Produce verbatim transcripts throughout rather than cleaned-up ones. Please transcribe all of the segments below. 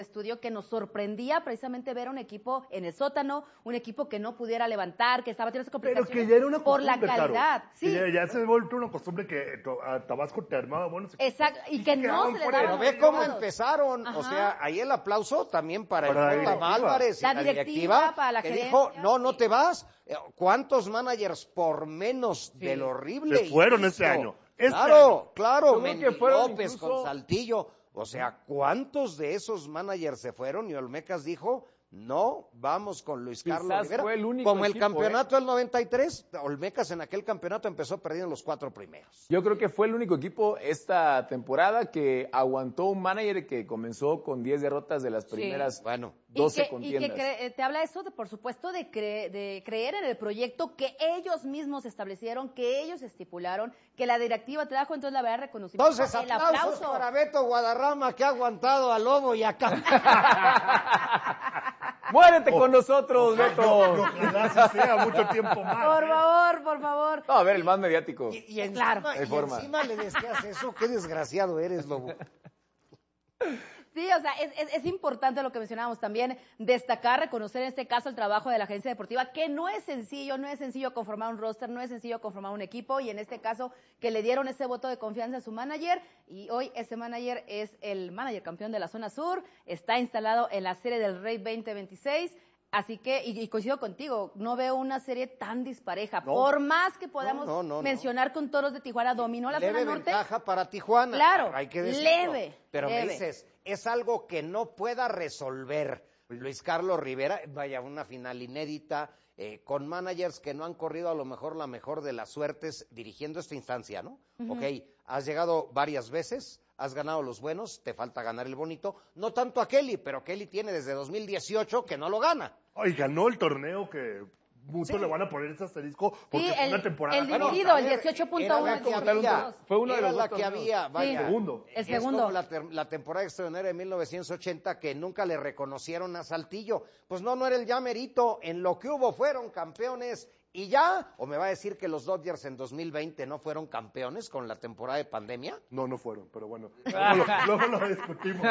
estudio que nos sorprendía precisamente ver a un equipo en el sótano, un equipo que no pudiera levantar, que estaba teniendo complicaciones pero que ya era una por la calidad. Caro, sí. ya, ya se ha vuelto una costumbre que a Tabasco te armaba buenos equipos. Exacto, y que no se le daban. Pero ve cómo empezaron, Ajá. o sea, ahí el aplauso también para, para el J. Álvarez, la, la directiva, directiva, para la que gerencia, dijo, no, no sí. te vas. ¿Cuántos managers por menos sí. de lo horrible? Se fueron este año. Este claro, año. claro, Mendy López incluso... con Saltillo. O sea, ¿cuántos de esos managers se fueron? Y Olmecas dijo, no, vamos con Luis Carlos Quizás Rivera. Fue el único Como el equipo, campeonato ¿eh? del noventa y tres, Olmecas en aquel campeonato empezó perdiendo los cuatro primeros. Yo creo que fue el único equipo esta temporada que aguantó un manager que comenzó con diez derrotas de las primeras sí. bueno. doce y que, contiendas. Y que cre te habla eso, de, por supuesto, de, cre de creer en el proyecto que ellos mismos establecieron, que ellos estipularon, que la directiva trajo, entonces la verdad reconocimiento. Entonces, el aplausos aplauso para Beto Guadarrama, que ha aguantado a Lobo y acá. ¡Muérete oh, con nosotros, oh, Beto! Ojalá así sea mucho tiempo más. Por ¿eh? favor, por favor. No, a ver, el más mediático. Y, y, encima, claro. y encima le decías eso, qué desgraciado eres, Lobo. Sí, o sea, es, es, es importante lo que mencionábamos también, destacar, reconocer en este caso el trabajo de la agencia deportiva, que no es sencillo, no es sencillo conformar un roster, no es sencillo conformar un equipo, y en este caso que le dieron ese voto de confianza a su manager, y hoy ese manager es el manager campeón de la zona sur, está instalado en la Serie del Rey veinte veintiséis, así que, y, y coincido contigo, no veo una serie tan dispareja, no, por más que podamos no, no, no, mencionar no. con Toros de Tijuana, dominó la leve zona norte. Ventaja para Tijuana, claro, hay que decirlo. leve, pero leve. me dices, es algo que no pueda resolver Luis Carlos Rivera, vaya, una final inédita, eh, con managers que no han corrido a lo mejor la mejor de las suertes dirigiendo esta instancia, ¿no? Uh-huh. Ok, has llegado varias veces, has ganado los buenos, te falta ganar el bonito, no tanto a Kelly, pero Kelly tiene desde dos mil dieciocho que no lo gana. Ay, ganó el torneo que muchos sí. le van a poner ese asterisco porque sí, fue el, una temporada. El dividido, el dieciocho punto uno. Fue uno de los la que había, vaya. El segundo. El segundo. Es como la, la temporada extraordinaria de mil novecientos ochenta que nunca le reconocieron a Saltillo. Pues no, no era el ya merito. En lo que hubo fueron campeones. ¿Y ya? ¿O me va a decir que los Dodgers en dos mil veinte no fueron campeones con la temporada de pandemia? No, no fueron, pero bueno, luego lo, luego lo discutimos.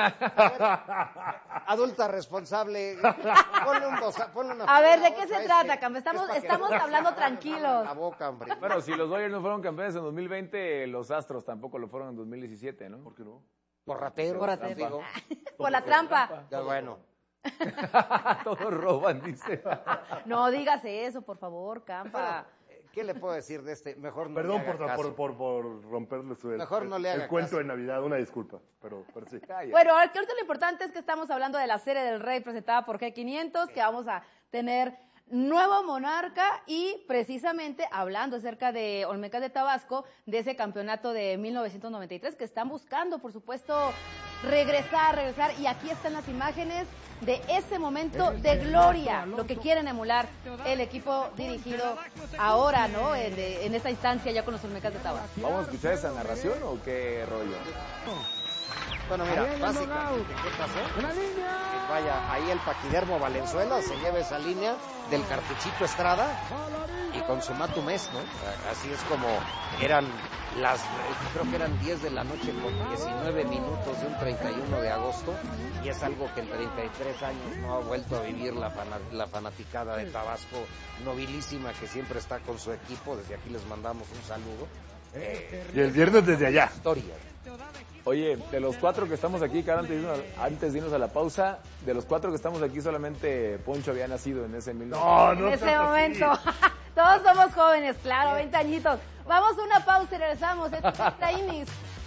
Adulta responsable, ponle un bosa, ponle una... A ver, ¿de qué se trata, Cam? Estamos, estamos hablando tranquilos. La boca, hombre. Bueno, si los Dodgers no fueron campeones en dos mil veinte, los Astros tampoco lo fueron en dos mil diecisiete, ¿no? ¿Por qué no? Por ratero. Por ratero. Por la trampa. Ya bueno. Todos roban, dice. No digas eso, por favor, Campa. ¿Qué le puedo decir de este? Mejor no Perdón le haga por, caso. por, por, por romperle su, el, Mejor no le haga el cuento caso. de Navidad, una disculpa, pero, pero sí. Bueno, ahorita lo importante es que estamos hablando de la Serie del Rey presentada por G quinientos, sí. que vamos a tener nuevo monarca y precisamente hablando acerca de Olmecas de Tabasco, de ese campeonato de mil novecientos noventa y tres que están buscando, por supuesto, regresar, regresar, y aquí están las imágenes de ese momento de gloria, lo que quieren emular el equipo dirigido ahora, ¿no? En, de, en esta instancia ya con los Olmecas de Tabasco. ¿Vamos a escuchar esa narración o qué rollo? Bueno, mira, básicamente, ¿qué pasó? ¡Una línea! Vaya, ahí el paquidermo Valenzuela se lleva esa línea del cartuchito Estrada y con su Matumés, ¿no? Así es como eran las, creo que eran diez de la noche con diecinueve minutos de un treinta y uno de agosto, y es algo que en treinta y tres años no ha vuelto a vivir la, fana, la fanaticada de Tabasco, nobilísima, que siempre está con su equipo. Desde aquí les mandamos un saludo. Eh, y el viernes desde allá. Historia. Oye, de los cuatro que estamos aquí, Caro, antes de, irnos, antes de irnos a la pausa, de los cuatro que estamos aquí, solamente Poncho había nacido en ese mismo No, no en ese momento. Todos somos jóvenes, claro, veinte añitos. Vamos a una pausa y regresamos. Esto es treinta innings.